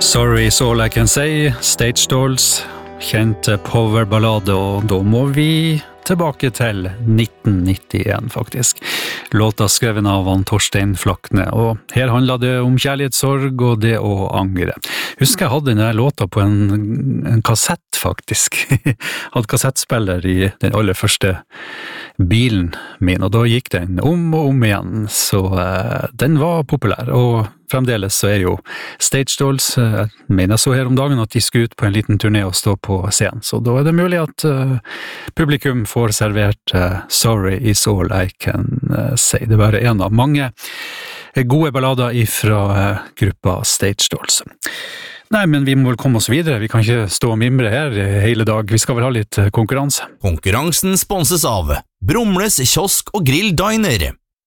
Sorry is all I can say, Stage Dolls, kjent powerballade, og da må vi tilbake til 1991 faktisk. Låta skreven av Torstein Flakne, og her handler det om kjærlighetssorg og det å angre. Husker jeg hadde denne låta på en kassett faktisk. Hadde kassettspiller i den aller første bilen min, og da gikk den om og om igjen, så den var populær, og fremdeles så jo Stage Dolls, jeg mener så her om dagen at de skulle ut på en liten turné og stå på scenen, så da det mulig at publikum får servert Sorry is all I can say. Det var en av mange gode ballader fra gruppa Stage Dolls. Nei, men vi må vel komme oss videre. Vi kan ikke stå og mimre her hele dag. Vi skal vel ha litt konkurranse. Konkurransen sponses av Brumles kiosk og grill diner.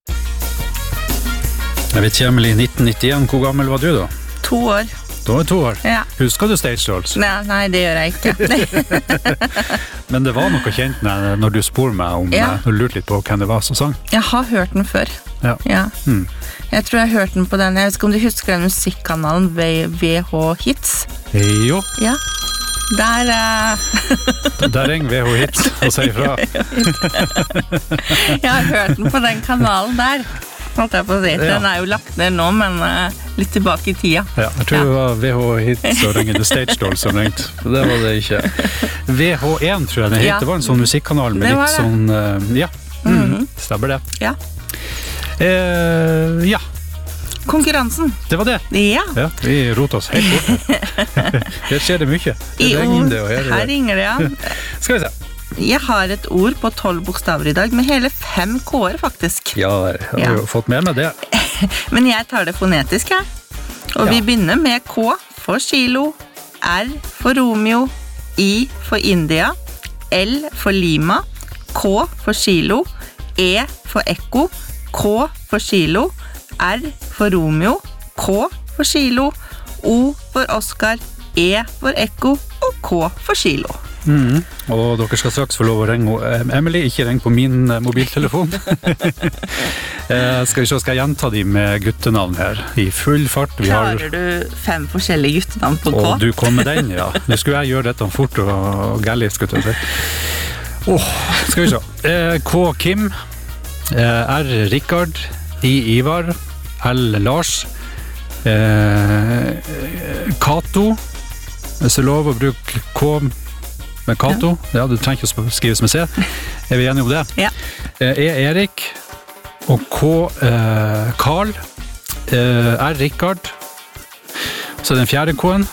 Jeg vet ikke, Emily, 1991, hvor gammel var du da? 2 år. Du var 2 år? Ja. Husker du Stage Dolls? Nei, det gjør jeg ikke. Men det var noe kjent når du spør meg om, og lurte litt på hvem det var som sang. Jeg har hørt den før. Ja. Jeg tror jeg har hørt den på den. Jeg vet ikke om du husker den musikkanalen VH Hits? Jo. Ja. Der ringer VH Hits og sier fra. Jeg har hørt den på den kanalen der. Den jo lagt ned nå, men litt tilbake i tida. Ja, jeg tror det var VH Hits og ringende Stage Dolls som ringte. Det var det ikke. VH1 tror jeg det het. Det var en sånn musikkanal med litt sånn... Stemmer det. Ja. Ja. Konkurransen. Det var det. Ja, vi roter oss helt bort her. Her skjer det mye. Her ringer det, ja. Skal vi se. Jeg har et ord på 12 bokstaver i dag, med hele 5 k-er faktisk. Ja, jeg har jo fått med meg det. Men jeg tar det fonetisk her. Og vi begynner med K for kilo, R for Romeo, I for India, L for Lima, K for kilo, E for ekko, K for kilo, R for Romeo, K for kilo, O for Oscar, E for ekko og K for kilo. Og dere skal straks få lov å ringe Emily, ikke ring på min mobiltelefon. Skal jeg gjenta de med guttenavn her i full fart. Klarer du 5 forskjellige guttenavn på K? Og du kom med den, ja. Nå skulle jeg gjøre dette fort og gærlig, skulle jeg si. Skal vi se. K Kim, R Rikard, I Ivar, L Lars, Kato, hvis jeg lov å bruke K med Kato, du trenger ikke å skrives med C. Vi enige om det? Ja. E Erik, og K Karl, R Rikard, så den 4. K-en.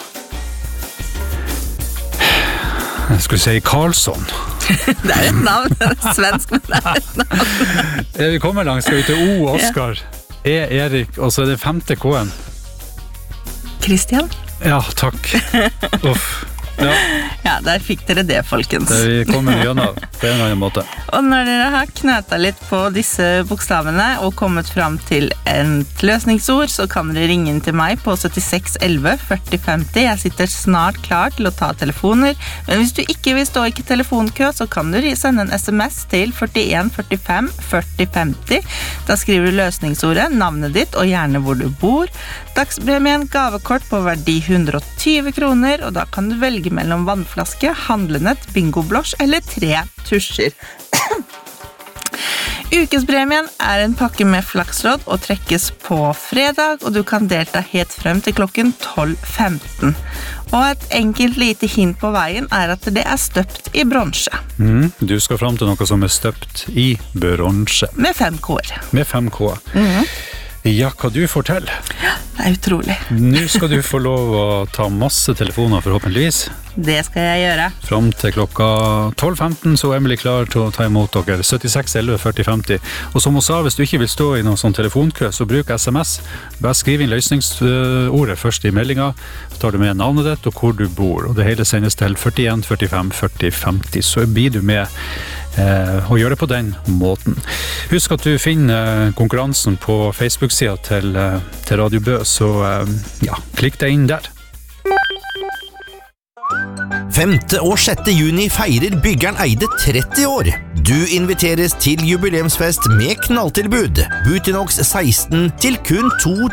Jeg skulle si Karlsson. Det et navn, det svensk, men det et navn. Vi kommer langt, skal vi til O, Oscar, E Erik, og så det 5. K-en. Christian? Ja, takk. Uff. Ja, der fikk dere det, folkens. Vi kommer gjennom på en eller annen måte. Og når dere har knøtet litt på disse bokstavene og kommet frem til et løsningsord, så kan dere ringe inn til meg på 76 11 40 50. Jeg sitter snart klar til å ta telefoner, men hvis du ikke vil stå i telefonkø, så kan du sende en SMS til 41 45 40 50. Da skriver du løsningsordet, navnet ditt og gjerne hvor du bor. Dagspremien gavekort på verdi 120 kroner, og da kan du velge mellom vannflaske, handlenett, bingoblås eller 3 tusjer. Ukespremien en pakke med flakslodd og trekkes på fredag, og du kan delta helt frem til klokken 12:15. Og et enkelt lite hint på veien at det støpt i bronse. Du skal frem til noe som støpt i bronse. Med 5 k-er. Med 5 k-er. Ja, hva du får til? Det utrolig. Nå skal du få lov å ta masse telefoner forhåpentligvis. Det skal jeg gjøre. Frem til klokka 12:15 så Emily klar til å ta imot dere. 76 11 40 50. Og som hun sa, hvis du ikke vil stå i noen sånn telefonkø, så bruk SMS. Bare skriv inn løsningsordet først i meldingen. Så tar du med navnet ditt og hvor du bor. Og det hele sendes til 41 45 40 50. Så blir du med og gjør det på den måten. Husk at du finner konkurransen på Facebook-siden til Radio Bø, så klikk deg inn der. 5. og 6. juni feirer byggeren Eide 30 år. Du inviteres til jubileumsfest med knalltilbud. Butinox 16 til kun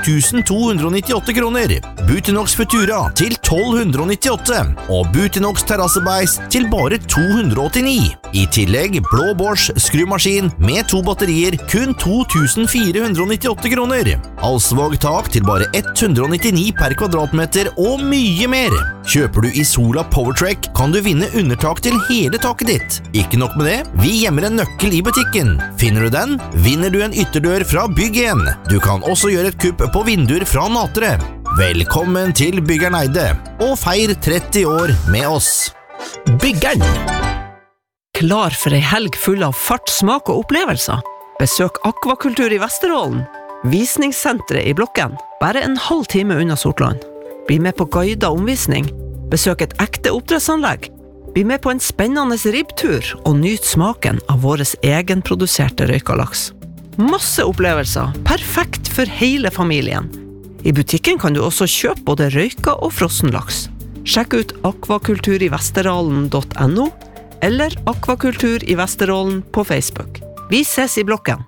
2298 kroner. Butinox Futura til 1298. Og Butinox Terrassebeis til bare 289. I tillegg blå Bosch skrumaskin med 2 batterier kun 2498 kroner. Halsvåg tak til bare 199 per kvadratmeter og mye mer. Kjøper du i Sola PowerTrack kan du vinne undertak til hele taket ditt. Ikke nok med det, vi gjemmer en nøkkel i butikken. Finner du den, vinner du en ytterdør fra Bygg1. Du kan også gjøre et kupp på vinduer fra Natre. Velkommen til Byggeren Eide, og feir 30 år med oss. Byggeren. Klar for ei helg full av fart, smak og opplevelser. Besøk Akvakultur i Vesterålen. Visningssenteret i Blokken, bare en halv time unna Sortland. Bli med på guidet omvisning. Besøk et ekte oppdrettsanlegg. Bli med på en spennende ribbtur og nyt smaken av våres egenproduserte røykalaks. Masse opplevelser, perfekt for hele familien. I butikken kan du også kjøpe både røyka og frossenlaks. Sjekk ut akvakulturivesterålen.no eller Akvakultur i Vesterålen på Facebook. Vi ses i Blokken.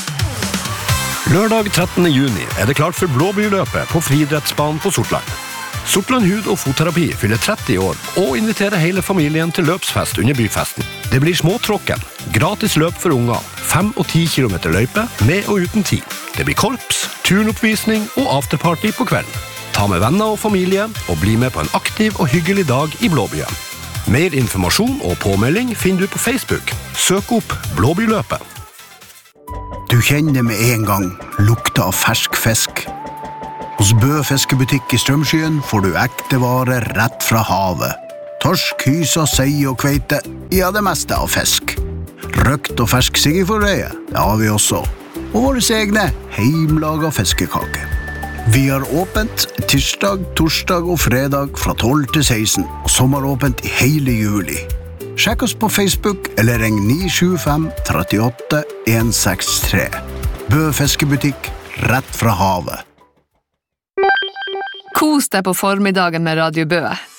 Lørdag 13. juni det klart for Blåbyrløpet på friidrettsbanen på Sortland. Sortland hud- og fotterapi fyller 30 år og inviterer hele familien til løpsfest under byfesten. Det blir småtråkken, gratis løp for unger, 5 og 10 kilometer løype med og uten tid. Det blir korps, turnoppvisning og afterparty på kvelden. Ta med venner og familie og bli med på en aktiv og hyggelig dag i Blåbyen. Mer informasjon og påmelding finner du på Facebook. Søk opp Blåbyrløpet. Du kjenner med en gang lukta av fersk fisk. Hos Bø fiskebutikk i Strømskyen får du ekte varer rett fra havet. Torsk, hysa, sei og kveite, ja det meste av fisk. Røkt og fersk siggeforrøye, det har vi også. Og våre egne heimlaga fiskekaker. Vi har åpent tirsdag, torsdag og fredag fra 12 til 16, og sommeråpent i hele juli. Sjekk oss på Facebook eller ring 975 38 163. Bø fiskebutikk, rett fra havet. Kos deg på formiddagen med Radio Bø.